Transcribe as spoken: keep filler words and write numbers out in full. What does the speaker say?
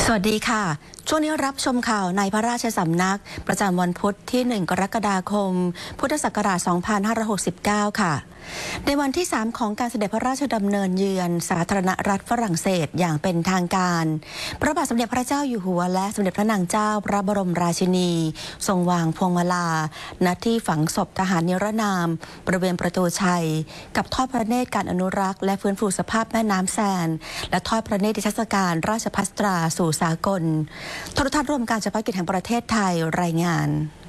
สวัสดีค่ะช่วงนี้รับชมข่าวในพระราชสำนักประจำวันพุธที่หนึ่งกรกฎาคมพุทธศักราชสองพันห้าร้อยหกสิบเก้าค่ะในวันที่สามของการเสด็จพระราชดำเนินเยือนสาธารณรัฐฝรั่งเศสอย่างเป็นทางการพระบาทสมเด็จพระเจ้าอยู่หัวและสมเด็จพระนางเจ้าพระบรมราชินีทรงวางพวงมาลาณที่ฝังศพทหารนิรนามบริเวณประตูชัยกับทอดพระเนตรการอนุรักษ์และฟื้นฟูสภาพแม่น้ำแซนและทอดพระเนตรนิทรรศการราชภัสตราสู่สากลโทรทัศน์รวมการเฉพาะกิจแห่งประเทศไทยรายงาน